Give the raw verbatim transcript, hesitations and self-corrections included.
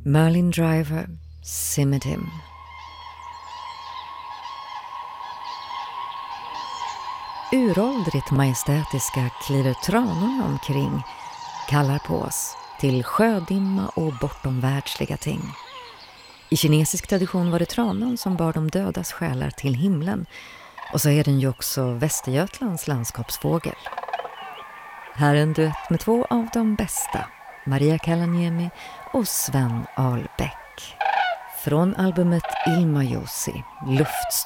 Merlin Driver, Simmedim. Uråldrigt majestätiska kliver tranorna omkring, kallar på oss till sjödimma och bortom världsliga ting. I kinesisk tradition var det tranan som bar de dödas själar till himlen, och så är den ju också Västergötlands landskapsfågel. Här är en duett med två av de bästa, Maria Kalaniemi och Sven Ahlbäck. Från albumet Ilmajosi, Luftström.